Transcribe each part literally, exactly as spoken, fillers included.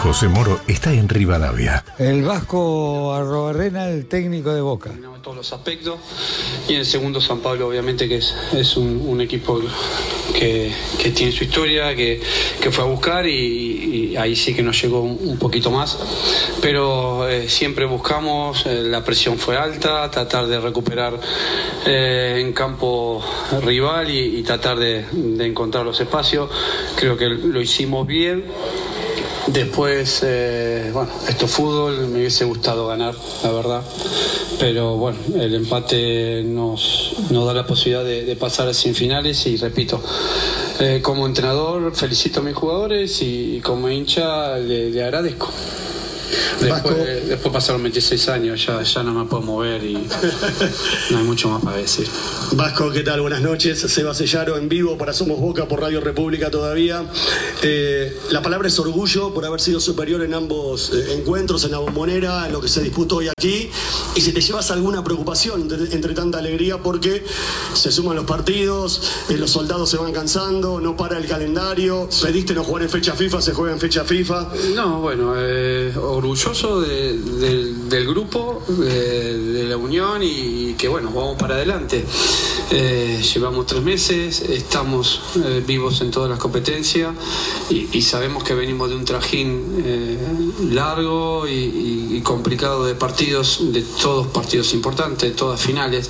José Moro está en Rivadavia. El Vasco Arrobarrena, el técnico de Boca. En todos los aspectos. Y en el segundo, San Pablo, obviamente, que es, es un, un equipo que, que tiene su historia, que, que fue a buscar y, y ahí sí que nos llegó un, un poquito más. Pero eh, siempre buscamos, eh, la presión fue alta, tratar de recuperar eh, en campo rival y, y tratar de, de encontrar los espacios. Creo que lo hicimos bien. Después, eh, bueno, esto es fútbol, me hubiese gustado ganar, la verdad, pero bueno, el empate nos, nos da la posibilidad de, de pasar a semifinales y repito, eh, como entrenador felicito a mis jugadores y, y como hincha le, le agradezco. Después, después pasaron veintiséis años, ya, ya no me puedo mover y no hay mucho más para decir. Vasco, ¿qué tal? Buenas noches. Seba Sellaro en vivo para Somos Boca por Radio República todavía. Eh, la palabra es orgullo por haber sido superior en ambos eh, encuentros, en la Bombonera, en lo que se disputó hoy aquí. Y si te llevas alguna preocupación entre, entre tanta alegría porque se suman los partidos, eh, los soldados se van cansando, no para el calendario, pediste no jugar en fecha FIFA, se juega en fecha FIFA. No, bueno, eh, orgulloso de, de, del grupo, de, de la unión y que bueno, vamos para adelante. Eh, llevamos tres meses, estamos eh, vivos en todas las competencias y, y sabemos que venimos de un trajín eh, largo y, y, y complicado de partidos, de todos partidos importantes, de todas finales.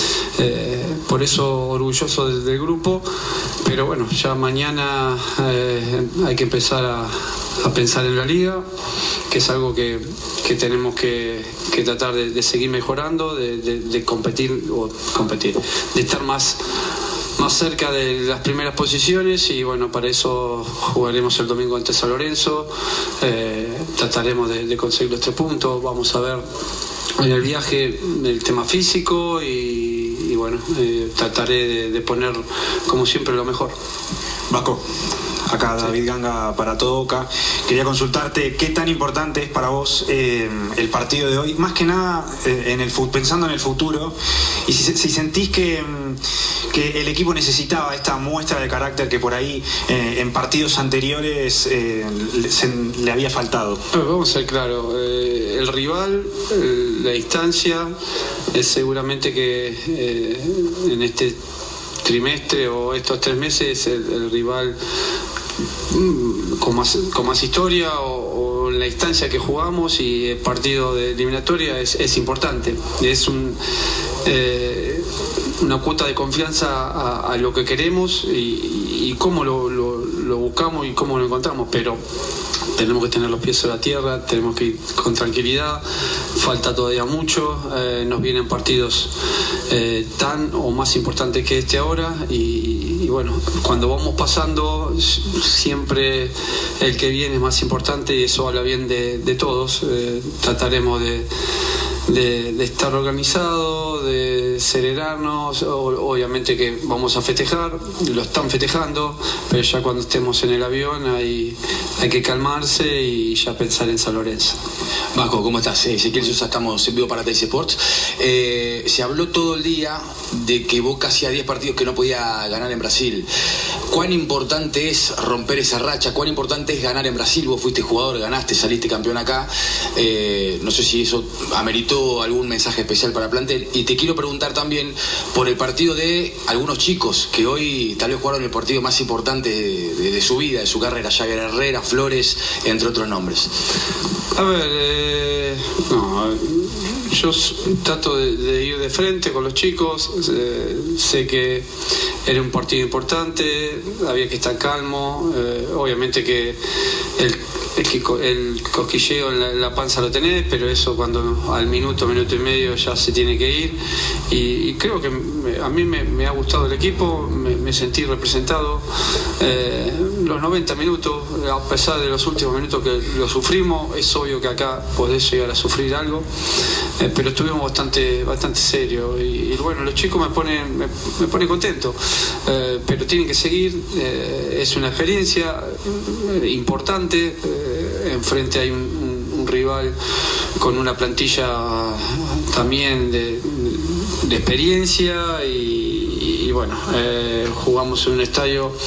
Eh, por eso orgulloso del, del grupo, pero bueno, ya mañana eh, hay que empezar a, a pensar en la liga, que es algo que, que tenemos que, que tratar de, de seguir mejorando, de, de, de competir o competir, de estar más más cerca de las primeras posiciones y bueno, para eso jugaremos el domingo ante San Lorenzo, eh, trataremos de, de conseguir los tres puntos, vamos a ver en el viaje el tema físico y, y bueno, eh, trataré de, de poner como siempre lo mejor. Vasco, acá David Ganga para Todo Boca. Quería consultarte qué tan importante es para vos eh, el partido de hoy, más que nada eh, en el, pensando en el futuro, y si, si sentís que, que el equipo necesitaba esta muestra de carácter que por ahí eh, en partidos anteriores eh, le, se, le había faltado. Vamos a ser claros, eh, el rival, eh, la distancia, es seguramente que eh, en este trimestre o estos tres meses el, el rival con más, con más historia o, o en la instancia que jugamos y el partido de eliminatoria es, es importante, es un eh, una cuota de confianza a, a lo que queremos y, y cómo lo, lo, lo buscamos y cómo lo encontramos, pero tenemos que tener los pies sobre la tierra, tenemos que ir con tranquilidad, falta todavía mucho, eh, nos vienen partidos eh, tan o más importantes que este ahora y, y bueno, cuando vamos pasando siempre el que viene es más importante y eso habla bien de, de todos, eh, trataremos de De, de estar organizado, de serenarnos, o, obviamente que vamos a festejar, lo están festejando, pero ya cuando estemos en el avión hay, hay que calmarse y ya pensar en San Lorenzo. Vasco, ¿cómo estás? Ezequiel Sosa, estamos en vivo para T C Sports. Eh, se habló todo el día de que Boca hacía diez partidos que no podía ganar en Brasil. ¿Cuán importante es romper esa racha? ¿Cuán importante es ganar en Brasil? Vos fuiste jugador, ganaste, saliste campeón acá. Eh, no sé si eso ameritó algún mensaje especial para el plantel. Y te quiero preguntar también por el partido de algunos chicos que hoy tal vez jugaron el partido más importante de, de, de su vida, de su carrera, Jagger Herrera, Flores, entre otros nombres. A ver, eh, no, yo trato de, de ir de frente con los chicos, eh, sé que era un partido importante, había que estar calmo, eh, obviamente que el El, el cosquilleo en la, en la panza lo tenés, pero eso cuando al minuto, minuto y medio ya se tiene que ir y, y creo que me, a mí me, me ha gustado el equipo, me, me sentí representado eh, los noventa minutos, a pesar de los últimos minutos que lo sufrimos, es obvio que acá podés llegar a sufrir algo, eh, pero estuvimos bastante bastante serios y, y bueno, los chicos me ponen me, me ponen contento, eh, pero tienen que seguir, eh, es una experiencia eh, importante, eh, enfrente hay un, un, un rival con una plantilla también de, de experiencia y, y bueno, eh, jugamos en un estadio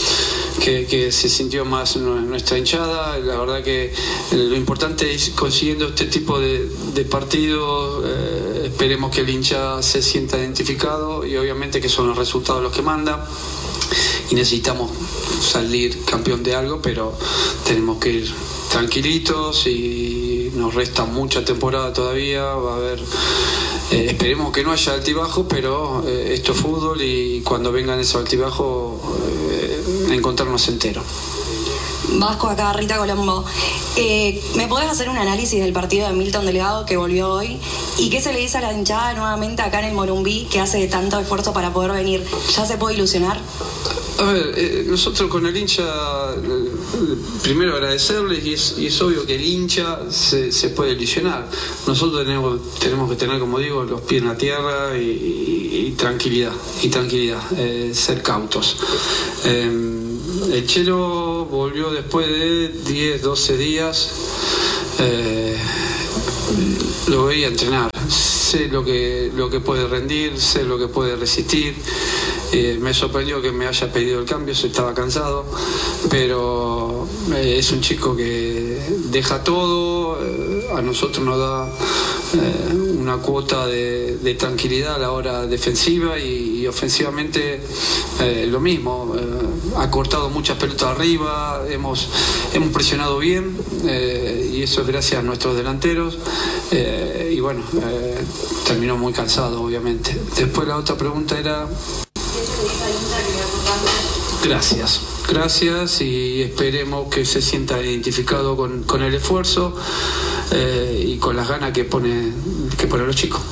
que, que se sintió más nuestra hinchada. La verdad que lo importante es consiguiendo este tipo de, de partidos, eh, esperemos que el hincha se sienta identificado y obviamente que son los resultados los que mandan. Y necesitamos salir campeón de algo, pero tenemos que ir tranquilitos y nos resta mucha temporada todavía, va a haber, eh, esperemos que no haya altibajos, pero eh, esto es fútbol y cuando vengan esos altibajos eh, encontrarnos enteros. Vasco, acá Rita Colombo. Eh, ¿Me podés hacer un análisis del partido de Milton Delgado que volvió hoy? ¿Y qué se le dice a la hinchada nuevamente acá en el Morumbí que hace tanto esfuerzo para poder venir? ¿Ya se puede ilusionar? A ver, eh, nosotros con el hincha, eh, primero agradecerles y es, y es obvio que el hincha se, se puede ilusionar. Nosotros tenemos, tenemos que tener, como digo, los pies en la tierra y, y, y tranquilidad, y tranquilidad, eh, ser cautos. Eh, el Chelo volvió después de diez, doce días, eh, lo veía entrenar, sé lo que, lo que puede rendir, sé lo que puede resistir. Eh, me sorprendió que me haya pedido el cambio, se estaba cansado, pero eh, es un chico que deja todo, eh, a nosotros nos da eh, una cuota de, de tranquilidad a la hora defensiva y, y ofensivamente eh, lo mismo, eh, ha cortado muchas pelotas arriba, hemos, hemos presionado bien eh, y eso es gracias a nuestros delanteros eh, y bueno, eh, terminó muy cansado obviamente. Después la otra pregunta era... Gracias, gracias y esperemos que se sienta identificado con, con el esfuerzo eh, y con las ganas que pone que ponen los chicos.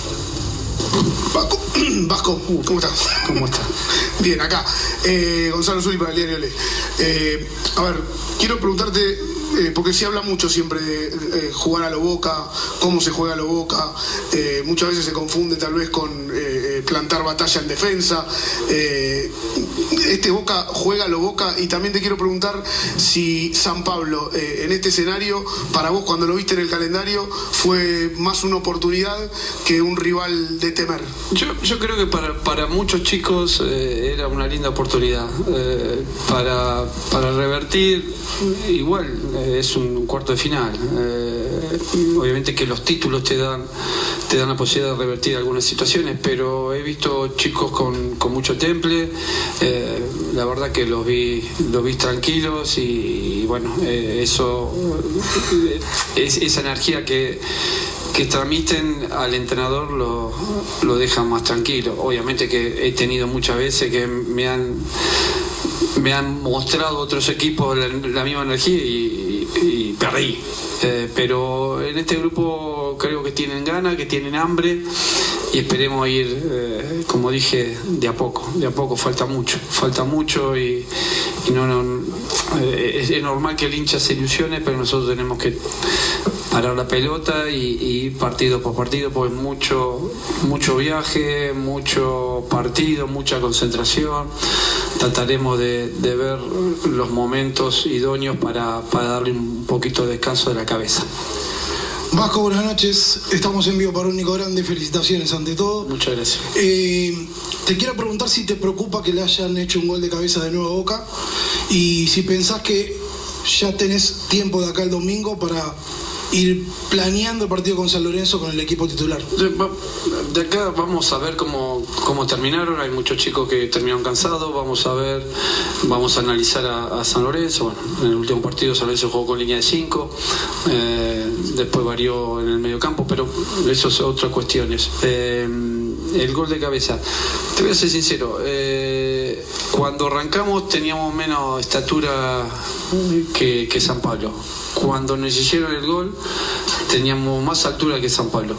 Vasco, Vasco, ¿cómo estás? ¿Cómo estás? Bien, acá. Eh, Gonzalo Zuli para el diario Le. Eh, a ver, quiero preguntarte, eh, porque se habla mucho siempre de eh, jugar a lo Boca, cómo se juega a lo Boca, eh, muchas veces se confunde tal vez con eh, plantar batalla en defensa. Eh, este Boca juega a lo Boca y también te quiero preguntar si San Pablo, eh, en este escenario, para vos cuando lo viste en el calendario, fue más una oportunidad que un rival de temer. Yo, yo creo que para, para muchos chicos eh, era una linda oportunidad eh, para, para revertir, igual eh, es un cuarto de final, eh, obviamente que los títulos te dan, te dan la posibilidad de revertir algunas situaciones, pero he visto chicos con, con mucho temple, eh, la verdad que los vi, los vi tranquilos y, y bueno, eh, eso, es, esa energía que que transmiten al entrenador lo, lo dejan más tranquilo. Obviamente que he tenido muchas veces que me han me han mostrado otros equipos la, la misma energía y, y, y perdí. Eh, pero en este grupo creo que tienen ganas, que tienen hambre y esperemos ir, eh, como dije, de a poco, de a poco, falta mucho, falta mucho y, y no, no eh, es, es normal que el hincha se ilusione, pero nosotros tenemos que parar la pelota y, y ir partido por partido, pues mucho, mucho viaje, mucho partido, mucha concentración. Trataremos de, de ver los momentos idóneos para, para darle un poquito de descanso de la cabeza. Vasco, buenas noches. Estamos en vivo para Único Grande. Felicitaciones ante todo. Muchas gracias. Eh, te quiero preguntar si te preocupa que le hayan hecho un gol de cabeza de nuevo a Boca y si pensás que ya tenés tiempo de acá el domingo para ir planeando el partido con San Lorenzo con el equipo titular. De acá vamos a ver cómo, cómo terminaron. Hay muchos chicos que terminaron cansados. Vamos a ver, vamos a analizar a, a San Lorenzo. Bueno, en el último partido San Lorenzo jugó con línea de cinco, eh, después varió en el medio campo, pero eso es otras cuestiones. Eh, el gol de cabeza, te voy a ser sincero, eh, cuando arrancamos teníamos menos estatura que, que San Pablo. Cuando nos hicieron el gol teníamos más altura que San Pablo.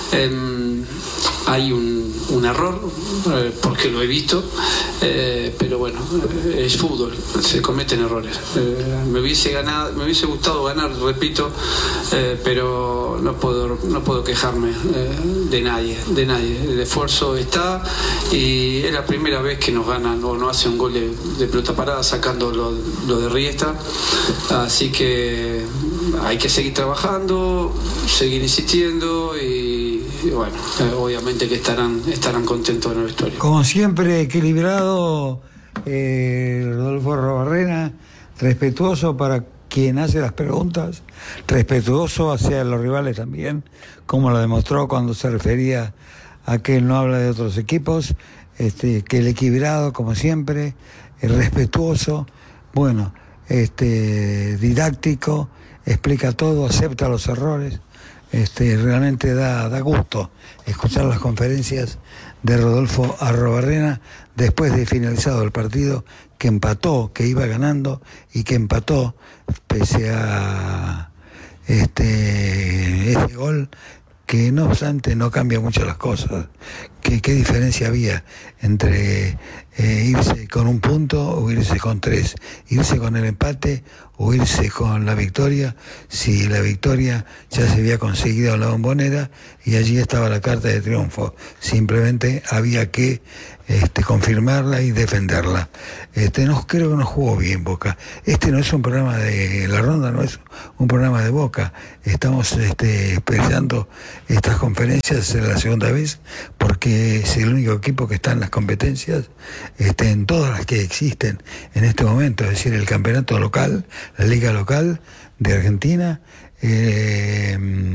Eh, hay un, un error, eh, porque lo he visto, eh, pero bueno, eh, es fútbol, se cometen errores. Eh, me hubiese ganado, me hubiese gustado ganar, repito, eh, pero no puedo, no puedo quejarme eh, de nadie, de nadie. El esfuerzo está y es la primera vez que nos ganan o nos hace un gol de, de pelota parada sacando lo, lo de Riestra, así que hay que seguir trabajando, seguir insistiendo y, y bueno, eh, obviamente que estarán, estarán contentos en el vestuario. Como siempre, equilibrado eh, Rodolfo Arrobarrena, respetuoso para quien hace las preguntas, respetuoso hacia los rivales también, como lo demostró cuando se refería a que él no habla de otros equipos, este, que el equilibrado, como siempre, el respetuoso, bueno, este, didáctico, explica todo, acepta los errores. Este, realmente da, da gusto escuchar las conferencias de Rodolfo Arrobarrena después de finalizado el partido, que empató, que iba ganando y que empató pese a este, ese gol, que no obstante no cambia mucho las cosas. ¿Qué, qué diferencia había entre eh, irse con un punto o irse con tres? Irse con el empate o irse con la victoria, si la victoria ya se había conseguido en la Bombonera y allí estaba la carta de triunfo. Simplemente había que este, confirmarla y defenderla. Este, no, creo que no jugó bien Boca. Este no es un programa de La Ronda, no es un programa de Boca. Estamos este, expresando estas conferencias en la segunda vez porque es el único equipo que está en las competencias, este, en todas las que existen en este momento, es decir, el campeonato local, la liga local de Argentina, eh,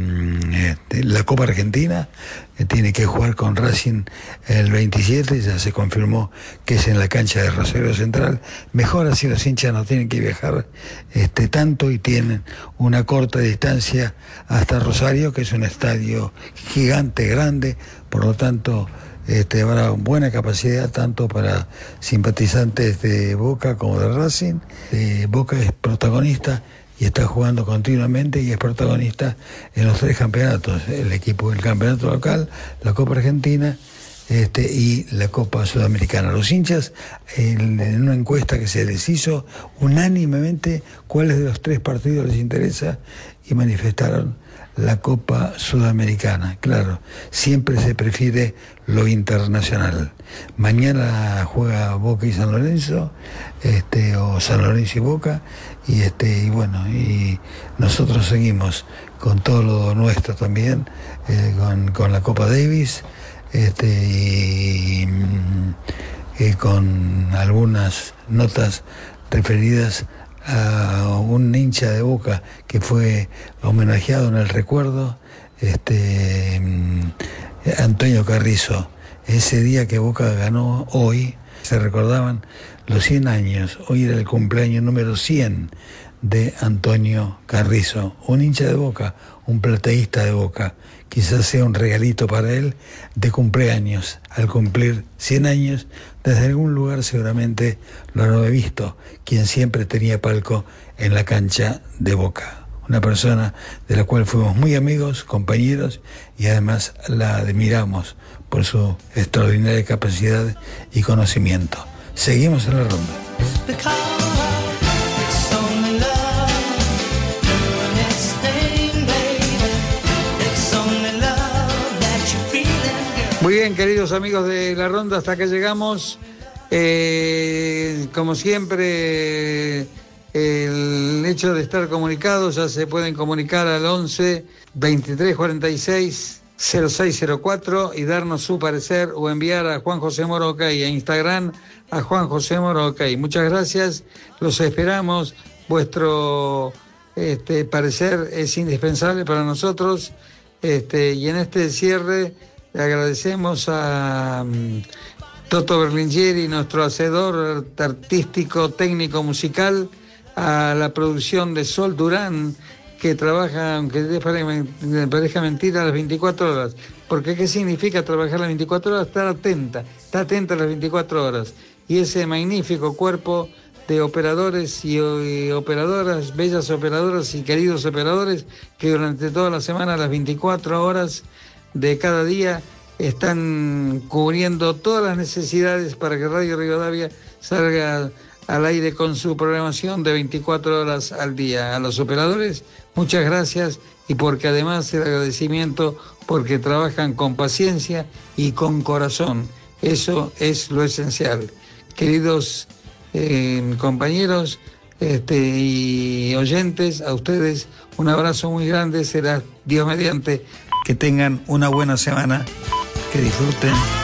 la Copa Argentina, eh, tiene que jugar con Racing el veintisiete, ya se confirmó que es en la cancha de Rosario Central. Mejor así los hinchas no tienen que viajar este, tanto y tienen una corta distancia hasta Rosario, que es un estadio gigante, grande, por lo tanto Este, habrá buena capacidad tanto para simpatizantes de Boca como de Racing. Eh, Boca es protagonista y está jugando continuamente y es protagonista en los tres campeonatos, el equipo del campeonato local, la Copa Argentina este, y la Copa Sudamericana. Los hinchas, en, en una encuesta que se les hizo unánimemente cuáles de los tres partidos les interesa, y manifestaron la Copa Sudamericana. Claro, siempre se prefiere lo internacional. Mañana juega Boca y San Lorenzo, este, o San Lorenzo y Boca, y este, y bueno, y nosotros seguimos con todo lo nuestro también, eh, con, con la Copa Davis, este, y, y con algunas notas referidas a un hincha de Boca que fue homenajeado en el recuerdo, este, Antonio Carrizo. Ese día que Boca ganó, hoy se recordaban los cien años, hoy era el cumpleaños número cien de Antonio Carrizo, un hincha de Boca, un plateísta de Boca. Quizás sea un regalito para él de cumpleaños, al cumplir cien años. Desde algún lugar seguramente lo habrá visto, quien siempre tenía palco en la cancha de Boca. Una persona de la cual fuimos muy amigos, compañeros, y además la admiramos por su extraordinaria capacidad y conocimiento. Seguimos en la ronda. Muy bien, queridos amigos de La Ronda, hasta que llegamos. Eh, como siempre, el hecho de estar comunicados, ya se pueden comunicar al once, veintitrés cuarenta y seis, cero seis cero cuatro y darnos su parecer o enviar a Juan José Moro OK, a Instagram a Juan José Moro OK. Muchas gracias, los esperamos. Vuestro este, parecer es indispensable para nosotros, este, y en este cierre le agradecemos a um, Toto Berlinghieri, nuestro hacedor artístico, técnico, musical, a la producción de Sol Durán, que trabaja, aunque te parezca mentira, las veinticuatro horas. Porque ¿qué significa trabajar las veinticuatro horas? Estar atenta, estar atenta a las veinticuatro horas. Y ese magnífico cuerpo de operadores y, y operadoras, bellas operadoras y queridos operadores, que durante toda la semana, las veinticuatro horas de cada día, están cubriendo todas las necesidades para que Radio Rivadavia salga al aire con su programación de veinticuatro horas al día. A los operadores, muchas gracias, y porque además el agradecimiento porque trabajan con paciencia y con corazón. Eso es lo esencial. Queridos eh, compañeros este, y oyentes, a ustedes un abrazo muy grande. Será Dios mediante que tengan una buena semana, que disfruten